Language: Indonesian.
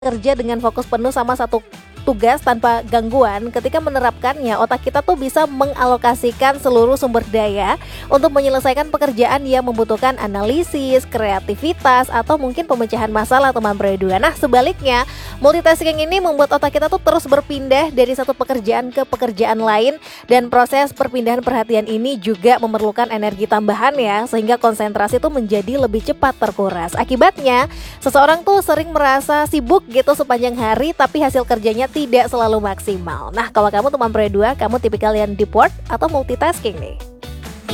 kerja dengan fokus penuh sama satu tugas tanpa gangguan, ketika menerapkannya, otak kita tuh bisa mengalokasikan seluruh sumber daya untuk menyelesaikan pekerjaan yang membutuhkan analisis, kreativitas, atau mungkin pemecahan masalah, teman berdua. Nah, sebaliknya, multitasking ini membuat otak kita tuh terus berpindah dari satu pekerjaan ke pekerjaan lain, dan proses perpindahan perhatian ini juga memerlukan energi tambahan ya, sehingga konsentrasi tuh menjadi lebih cepat terkuras. Akibatnya, seseorang tuh sering merasa sibuk gitu sepanjang hari, tapi hasil kerjanya tidak selalu maksimal. Nah, kalau kamu teman pre 2, kamu tipikal yang deep work atau multitasking nih?